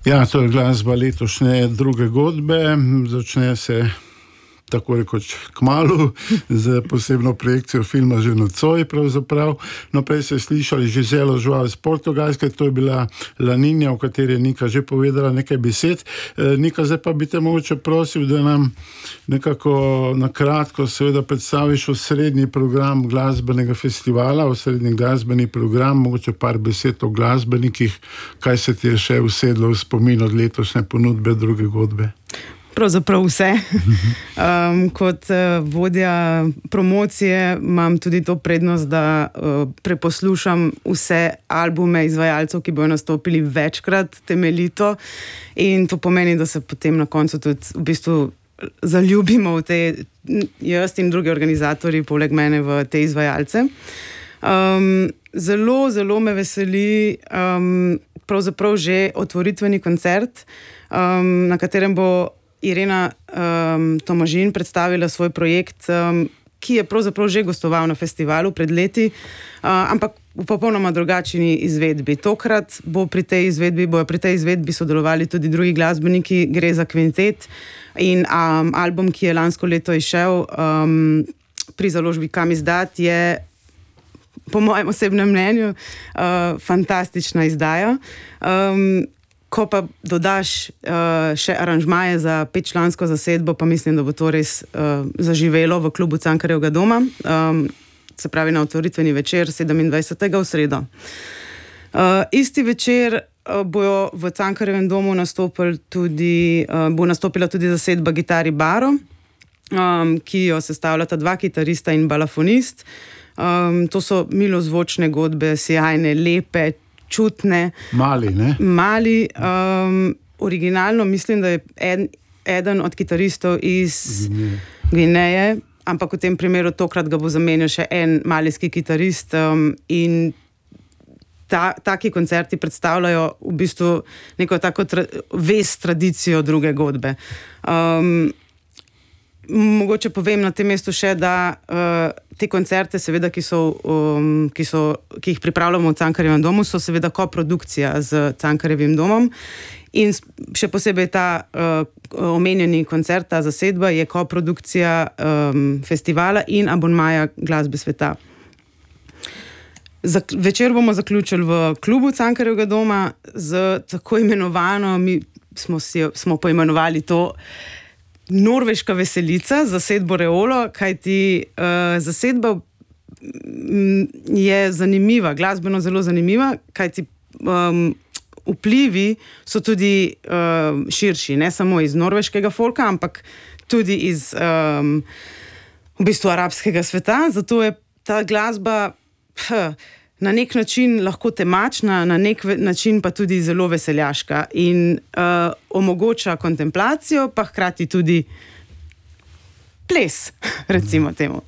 Ja, to je glasba letošnje druge godbe. Začne se tako rekoč kmalu, z posebno projekcijo filma že nocoj pravzaprav. No, prej ste slišali Giselo Joao iz Portugalske, to je bila La Niña, o kateri je Nika že povedala nekaj besed. Nika, zdaj pa bi te mogoče prosil, da nam nekako na kratko seveda predstaviš osrednji program glasbenega festivala, osrednji glasbeni program, mogoče par besed o glasbenikih, kaj se ti je še usedlo v spomin od letošnje ponudbe druge godbe. Pravzaprav vse. Kot vodja promocije imam tudi to prednost, da preposlušam vse albume izvajalcev, ki bojo nastopili večkrat temeljito, in to pomeni, da se potem na koncu tudi v bistvu zaljubimo v te, jaz in drugi organizatorji poleg mene, v te izvajalce. Zelo, zelo me veseli pravzaprav že otvoritveni koncert, na katerem bo Irena Tomažin predstavila svoj projekt, ki je pravzaprav že gostoval na festivalu pred leti, ampak v popolnoma drugačni izvedbi. Tokrat bojo pri tej izvedbi sodelovali tudi drugi glasbeniki, gre za kvintet in album, ki je lansko leto izšel pri založbi Kam izdat, je po mojem osebnem mnenju fantastična izdaja. Ko pa dodaš še aranžmaje za 5-člansko zasedbo, pa mislim, da bo to res zaživelo v klubu Cankarjevega doma, se pravi na otvoritveni večer 27. v sredo. Isti večer bojo v Cankarjevem domu bo nastopila tudi zasedba Gitari Baro, ki jo sestavljata 2 kitarista in balafonist. To so milozvočne godbe, sjajne, lepe, čutne. Mali, ne? Mali. Originalno mislim, da je eden od kitaristov iz Gvineje, ampak v tem primeru tokrat ga bo zamenjal še en malijski kitarist, in taki koncerti predstavljajo v bistvu neko tako tradicijo druge godbe. Mogoče povem na tem mestu še, da te koncerte, seveda, ki jih pripravljamo v Cankarjevem domu, so seveda koprodukcija z Cankarjevim domom, in še posebej ta omenjeni koncert, ta zasedba je koprodukcija festivala in abonmaja Glasbe sveta. Večer bomo zaključili v klubu Cankarjevega doma z tako imenovano, mi smo poimenovali to Norveška veselica, zasedbo Reolo, kajti zasedba je zanimiva, glasbeno zelo zanimiva, kajti vplivi so tudi širši, ne samo iz norveškega folka, ampak tudi iz v bistvu arabskega sveta, zato je ta glasba na nek način lahko temačna, na nek način pa tudi zelo veseljaška in omogoča kontemplacijo, pa hkrati tudi ples, recimo temu.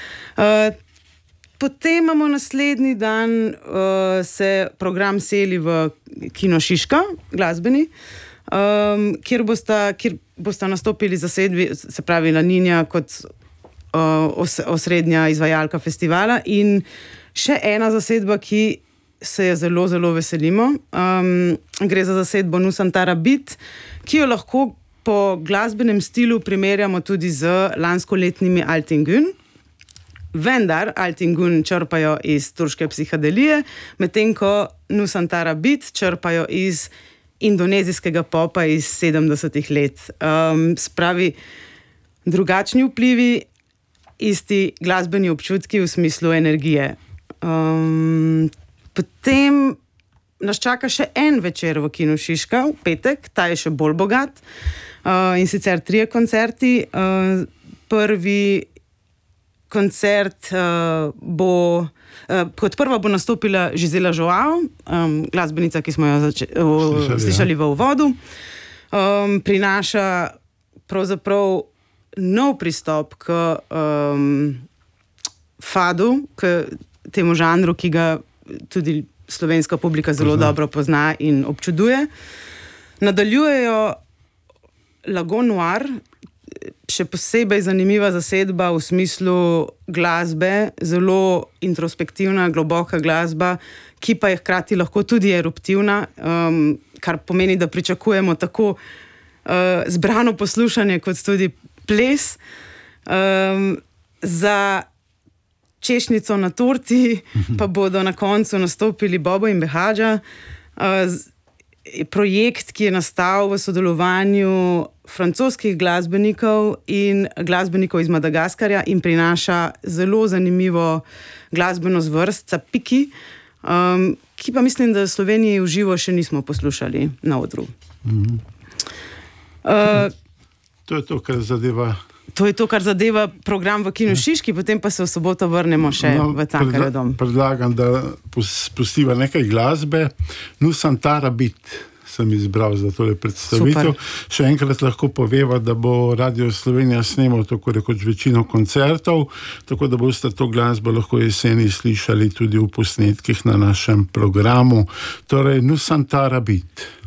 Potem imamo naslednji dan, se program seli v Kino Šiška, glasbeni, kjer bosta nastopili zasedbi, se pravi La Niña kot osrednja izvajalka festivala in še ena zasedba, ki se je zelo, zelo veselimo. Gre za zasedbo Nusantara Beat, ki jo lahko po glasbenem stilu primerjamo tudi z lanskoletnimi Altingun. Vendar Altingun črpajo iz turške psihadelije, medtem ko Nusantara Beat črpajo iz indonezijskega popa iz 70-ih let. Spravi drugačni vplivi, isti glasbeni občutki v smislu energije. Potem nas čaka še en večer v Kinu Šiška, v petek, ta je še bolj bogat, in sicer 3 koncerti. Prvi koncert kot prva bo nastopila Gisela Joao, glasbenica, ki smo jo slišali v uvodu. Prinaša pravzaprav nov pristop k fadu, k temu žanru, ki ga tudi slovenska publika zelo dobro pozna in občuduje. Nadaljujejo Lago Noir, še posebej zanimiva zasedba v smislu glasbe, zelo introspektivna, globoka glasba, ki pa je hkrati lahko tudi eruptivna, kar pomeni, da pričakujemo tako zbrano poslušanje kot tudi ples. Za češnjico na torti pa bodo na koncu nastopili Bobo in Behadža, projekt, ki je nastal v sodelovanju francoskih glasbenikov in glasbenikov iz Madagaskarja in prinaša zelo zanimivo glasbeno zvrst Piki, ki pa mislim, da v Sloveniji v živo še nismo poslušali na odru. To je to, kar zadeva... To je to, kar zadeva program v Kinu Šiški, potem pa se v soboto vrnemo še v Cankarjev dom. Predlagam, da pustiva nekaj glasbe. Nusantara Bit sem izbral za tole predstavitev. Super. Še enkrat lahko poveva, da bo Radio Slovenija snemal tako rekoč večino koncertov, tako da boste to glasbo lahko jeseni slišali tudi v posnetkih na našem programu. Torej, Nusantara Bit.